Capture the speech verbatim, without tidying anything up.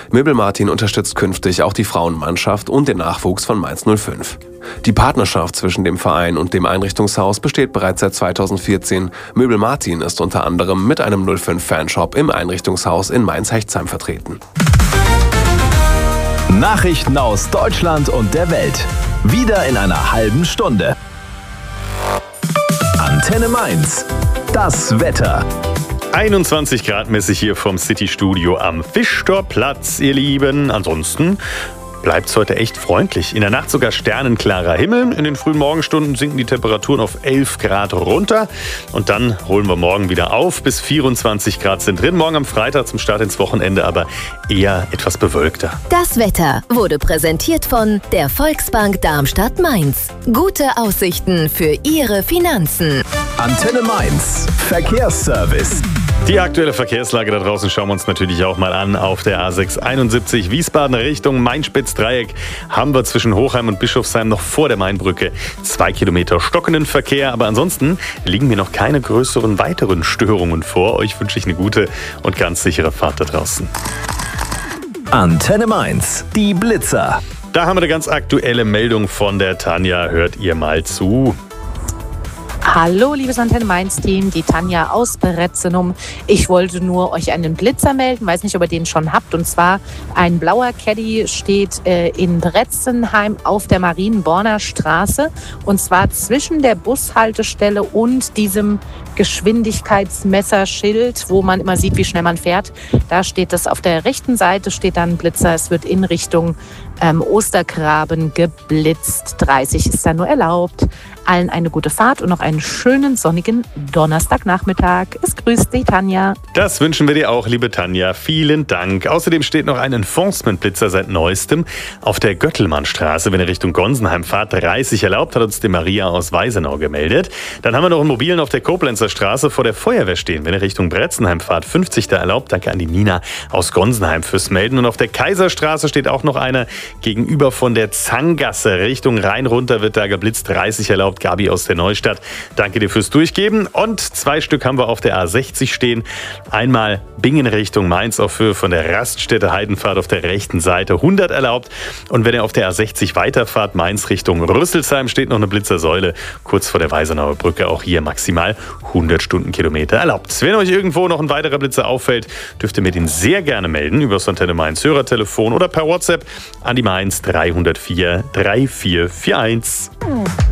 Möbel Martin unterstützt künftig auch die Frauenmannschaft und den Nachwuchs von Mainz null fünf. Die Partnerschaft zwischen dem Verein und dem Einrichtungshaus besteht bereits seit zweitausendvierzehn. Möbel Martin ist unter anderem mit einem null fünf Fanshop im Einrichtungshaus in Mainz-Hechtsheim vertreten. Nachrichten aus Deutschland und der Welt. Wieder in einer halben Stunde. Antenne Mainz. Das Wetter. einundzwanzig Grad mäßig hier vom City-Studio am Fischtorplatz, ihr Lieben. Ansonsten bleibt es heute echt freundlich. In der Nacht sogar sternenklarer Himmel. In den frühen Morgenstunden sinken die Temperaturen auf elf Grad runter. Und dann holen wir morgen wieder auf. Bis vierundzwanzig Grad sind drin. Morgen am Freitag zum Start ins Wochenende aber eher etwas bewölkter. Das Wetter wurde präsentiert von der Volksbank Darmstadt-Mainz. Gute Aussichten für Ihre Finanzen. Antenne Mainz. Verkehrsservice. Die aktuelle Verkehrslage da draußen schauen wir uns natürlich auch mal an. Auf der A sechs einundsiebzig Wiesbaden Richtung Main-Spitz-Dreieck haben wir zwischen Hochheim und Bischofsheim noch vor der Mainbrücke zwei Kilometer stockenden Verkehr. Aber ansonsten liegen mir noch keine größeren weiteren Störungen vor. Euch wünsche ich eine gute und ganz sichere Fahrt da draußen. Antenne Mainz. Die Blitzer. Da haben wir eine ganz aktuelle Meldung von der Tanja. Hört ihr mal zu. Hallo, liebes Antenne Mainz-Team, die Tanja aus Beretzenum. Ich wollte nur euch einen Blitzer melden, weiß nicht, ob ihr den schon habt. Und zwar ein blauer Caddy steht äh, in Bretzenheim auf der Marienborner Straße. Und zwar zwischen der Bushaltestelle und diesem Geschwindigkeitsmesserschild, wo man immer sieht, wie schnell man fährt. Da steht das auf der rechten Seite, steht dann ein Blitzer. Es wird in Richtung ähm, Ostergraben geblitzt. dreißig ist da nur erlaubt. Allen eine gute Fahrt und noch einen schönen sonnigen Donnerstagnachmittag. Es grüßt die Tanja. Das wünschen wir dir auch, liebe Tanja. Vielen Dank. Außerdem steht noch ein Enforcement-Blitzer seit Neuestem auf der Göttelmannstraße. Wenn ihr Richtung Gonsenheim fahrt, dreißig erlaubt, hat uns die Maria aus Weisenau gemeldet. Dann haben wir noch einen mobilen auf der Koblenzer Straße vor der Feuerwehr stehen. Wenn ihr Richtung Bretzenheim fahrt, fünfzig da erlaubt. Danke an die Nina aus Gonsenheim fürs Melden. Und auf der Kaiserstraße steht auch noch einer gegenüber von der Zanggasse. Richtung Rhein runter wird da geblitzt, dreißig erlaubt. Gabi aus der Neustadt, danke dir fürs Durchgeben. Und zwei Stück haben wir auf der A sechzig stehen. Einmal Bingen Richtung Mainz auf Höhe von der Raststätte Heidenfahrt auf der rechten Seite, hundert erlaubt. Und wenn ihr auf der A sechzig weiterfahrt, Mainz Richtung Rüsselsheim, steht noch eine Blitzersäule kurz vor der Weisenauer Brücke. Auch hier maximal hundert Stundenkilometer erlaubt. Wenn euch irgendwo noch ein weiterer Blitzer auffällt, dürft ihr mir den sehr gerne melden über das Antenne Mainz Hörertelefon oder per WhatsApp an die Mainz drei null vier drei vier vier eins.